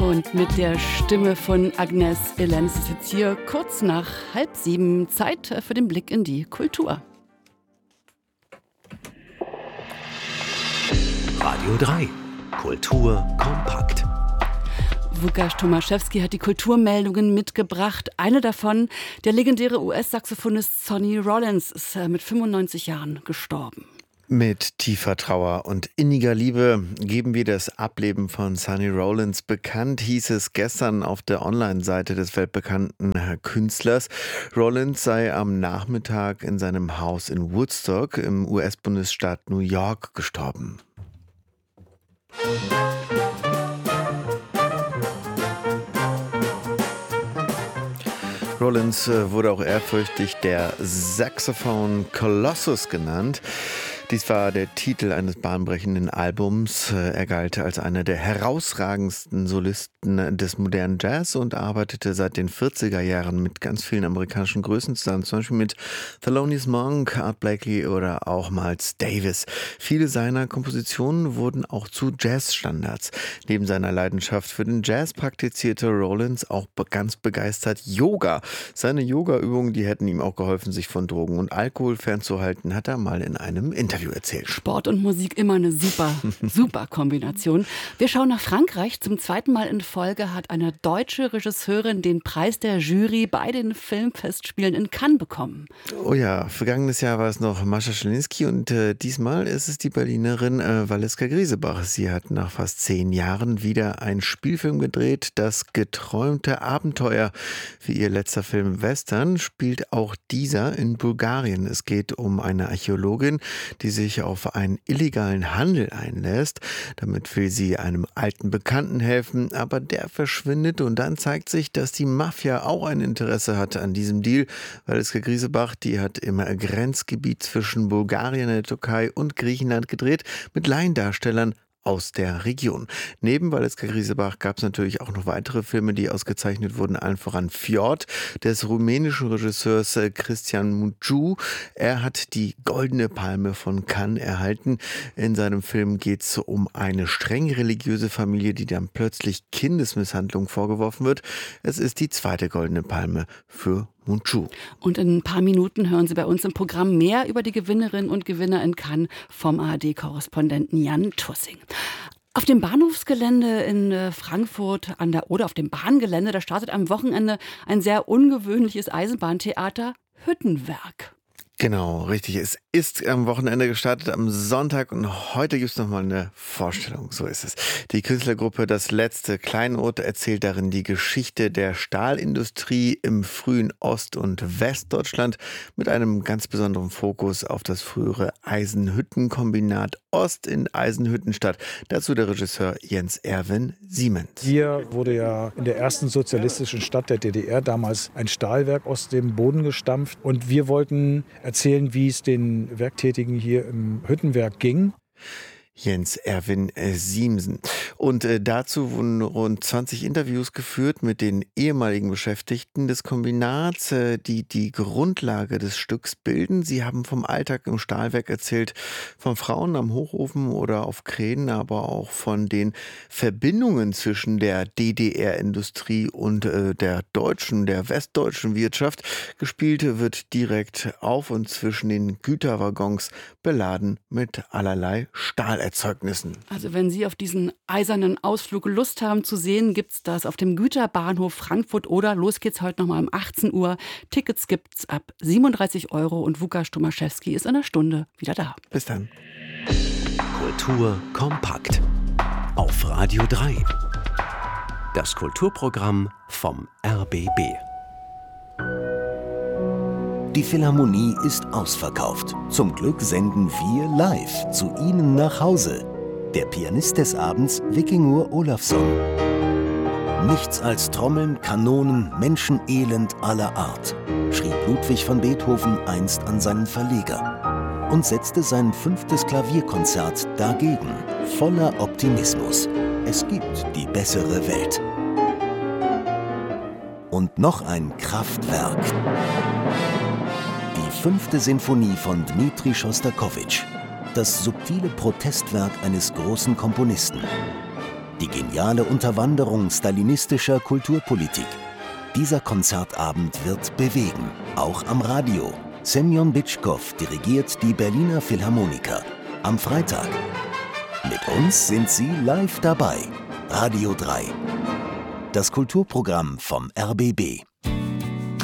Und mit der Stimme von Agnes Elenz ist jetzt hier kurz nach 6:30 Zeit für den Blick in die Kultur. Radio 3. Kultur kompakt. Łukasz Tomaszewski hat die Kulturmeldungen mitgebracht. Eine davon, der legendäre US-Saxophonist Sonny Rollins, ist mit 95 Jahren gestorben. Mit tiefer Trauer und inniger Liebe geben wir das Ableben von Sonny Rollins bekannt, hieß es gestern auf der Online-Seite des weltbekannten Künstlers. Rollins sei am Nachmittag in seinem Haus in Woodstock im US-Bundesstaat New York gestorben. Rollins wurde auch ehrfürchtig der Saxophone Colossus genannt. Dies war der Titel eines bahnbrechenden Albums. Er galt als einer der herausragendsten Solisten des modernen Jazz und arbeitete seit den 40er Jahren mit ganz vielen amerikanischen Größen zusammen, zum Beispiel mit Thelonious Monk, Art Blakey oder auch Miles Davis. Viele seiner Kompositionen wurden auch zu Jazzstandards. Neben seiner Leidenschaft für den Jazz praktizierte Rollins auch ganz begeistert Yoga. Seine Yoga-Übungen, die hätten ihm auch geholfen, sich von Drogen und Alkohol fernzuhalten, hat er mal in einem Interview erzählt. Sport und Musik immer eine super Kombination. Wir schauen nach Frankreich. Zum zweiten Mal in Folge hat eine deutsche Regisseurin den Preis der Jury bei den Filmfestspielen in Cannes bekommen. Oh ja, vergangenes Jahr war es noch Mascha Schelinski und diesmal ist es die Berlinerin Valeska Griesebach. Sie hat nach fast 10 Jahren wieder einen Spielfilm gedreht. Das geträumte Abenteuer. Wie ihr letzter Film Western spielt auch dieser in Bulgarien. Es geht um eine Archäologin, die sich auf einen illegalen Handel einlässt. Damit will sie einem alten Bekannten helfen, aber der verschwindet und dann zeigt sich, dass die Mafia auch ein Interesse hat an diesem Deal. Valeska Griesebach, die hat im Grenzgebiet zwischen Bulgarien, der Türkei und Griechenland gedreht, mit Laiendarstellern aus der Region. Neben Valeska Griesebach gab es natürlich auch noch weitere Filme, die ausgezeichnet wurden, allen voran Fjord des rumänischen Regisseurs Cristian Mungiu. Er hat die Goldene Palme von Cannes erhalten. In seinem Film geht es um eine streng religiöse Familie, die dann plötzlich Kindesmisshandlung vorgeworfen wird. Es ist die zweite Goldene Palme für Mungiu. Und in ein paar Minuten hören Sie bei uns im Programm mehr über die Gewinnerinnen und Gewinner in Cannes vom ARD-Korrespondenten Jan Tussing. Auf dem Bahnhofsgelände in Frankfurt an der Oder, auf dem Bahngelände, da startet am Wochenende ein sehr ungewöhnliches Eisenbahntheater, Hüttenwerk. Genau, richtig. Es ist am Wochenende gestartet, am Sonntag, und heute gibt es nochmal eine Vorstellung. So ist es. Die Künstlergruppe Das letzte Kleinod erzählt darin die Geschichte der Stahlindustrie im frühen Ost- und Westdeutschland mit einem ganz besonderen Fokus auf das frühere Eisenhüttenkombinat Ost in Eisenhüttenstadt. Dazu der Regisseur Jens Erwin Siemens. Hier wurde ja in der ersten sozialistischen Stadt der DDR damals ein Stahlwerk aus dem Boden gestampft, und wir wollten erzählen, wie es den Werktätigen hier im Hüttenwerk ging. Jens Erwin Siemsen. Und dazu wurden rund 20 Interviews geführt mit den ehemaligen Beschäftigten des Kombinats, die die Grundlage des Stücks bilden. Sie haben vom Alltag im Stahlwerk erzählt, von Frauen am Hochofen oder auf Kränen, aber auch von den Verbindungen zwischen der DDR-Industrie und der westdeutschen Wirtschaft. Gespielt wird direkt auf und zwischen den Güterwaggons, beladen mit allerlei Stahlerzeugnissen. Also wenn Sie auf diesen eisernen Ausflug Lust haben zu sehen, gibt's das auf dem Güterbahnhof Frankfurt Oder. Los geht's heute nochmal um 18 Uhr. Tickets gibt's ab 37 € und Łukasz Tomaszewski ist in einer Stunde wieder da. Bis dann. Kultur kompakt. Auf Radio 3. Das Kulturprogramm vom RBB. Die Philharmonie ist ausverkauft. Zum Glück senden wir live zu Ihnen nach Hause. Der Pianist des Abends, Vikingur Olafsson. Nichts als Trommeln, Kanonen, Menschenelend aller Art, schrieb Ludwig van Beethoven einst an seinen Verleger und setzte sein 5. Klavierkonzert dagegen, voller Optimismus. Es gibt die bessere Welt. Und noch ein Kraftwerk. Die 5. Sinfonie von Dmitri Schostakowitsch. Das subtile Protestwerk eines großen Komponisten. Die geniale Unterwanderung stalinistischer Kulturpolitik. Dieser Konzertabend wird bewegen, auch am Radio. Semjon Bitschkow dirigiert die Berliner Philharmoniker. Am Freitag. Mit uns sind Sie live dabei. Radio 3. Das Kulturprogramm vom RBB.